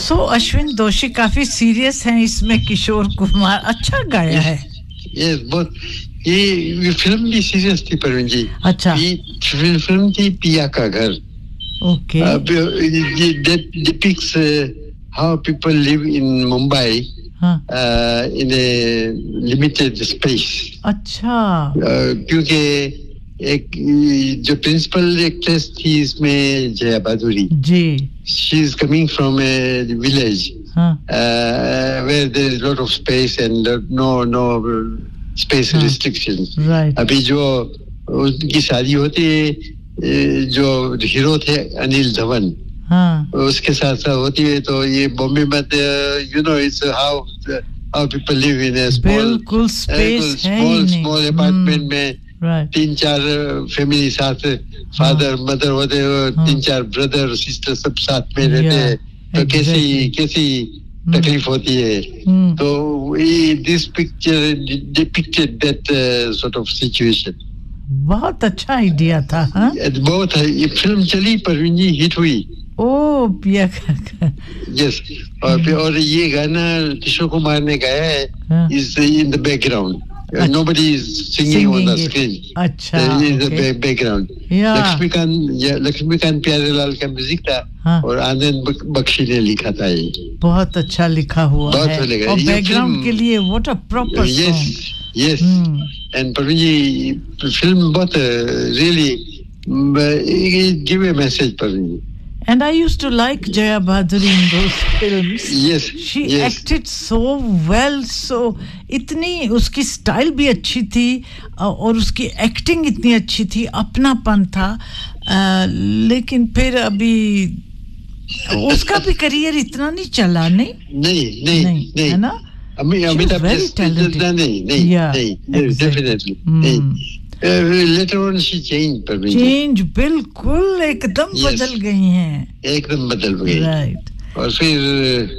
सो अश्विन दोषी काफी सीरियस हैं इसमें किशोर कुमार अच्छा गाया है ये बहुत ये फिल्म भी सीरियस थी परवीन जी अच्छा फिल्म थी पिया का घर okay that depicts how people live in Mumbai in a limited space अच्छा क्योंकि एक जो प्रिंसिपल एक्ट्रेस थी इसमें जया भादुरी जी she is coming from a village where there is a lot of space and no space restrictions right अभी जो उनकी शादी होती है जो हीरो थे अनिल धवन उसके साथ साथ होती है तो ये बॉम्बे में you know it's how people live in a small apartment में तीन चार फैमिली साथ फादर मदर होते तीन चार ब्रदर सिस्टर सब साथ में रहते हैं तो कैसी तकलीफ होती है तो this picture depicted that sort of situation बहुत अच्छा आइडिया था हाँ बहुत ये फिल्म चली परवीन जी हिट हुई ओ पिया यस और ये गाना किशोर कुमार ने गाया है is in the background nobody is singing on the screen अच्छा in the background Laxmikant Pyarelal का म्यूजिक था और आनंद बख्शी ने लिखा था ये बहुत अच्छा लिखा हुआ है और बैकग्राउंड के लिए what a proper yes and Parveen film बहुत really give a message Parveen and I used to like Jaya Bhaduri in those films she acted so well so इतनी उसकी स्टाइल भी अच्छी थी और उसकी एक्टिंग इतनी अच्छी थी अपनापन था लेकिन फिर अभी उसका भी करियर इतना नहीं चला नहीं है ना Amitabh नहीं definitely later on she changed बिल्कुल एकदम बदल गई हैं एकदम बदल गई राइट और फिर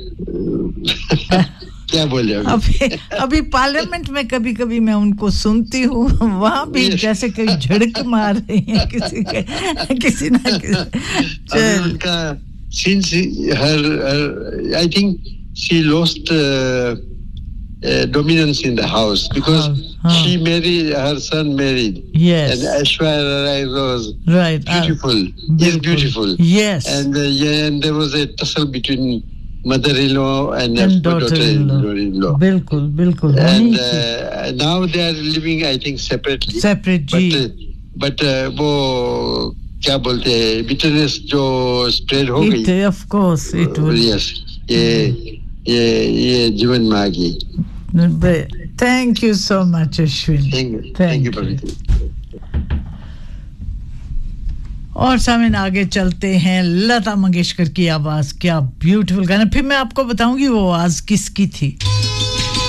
क्या बोले अभी पार्लियामेंट में कभी-कभी मैं उनको सुनती हूँ वहाँ भी जैसे कोई झड़क मार रही है किसी ना किसी उनका since her I think she lost dominance in the house because she married her son married and Aishwarya Rai was beautiful is beautiful and and there was a tussle between mother-in-law and daughter-in-law bilkul and now they are living I think separate but वो क्या बोलते हैं bitterness जो spread हो गई of course it will yes ये जीवन में आ गई Thank you so much Ashwin thank you Pavitra और सामने आगे चलते हैं लता मंगेशकर की आवाज क्या ब्यूटीफुल गाना फिर मैं आपको बताऊंगी वो आवाज किसकी थी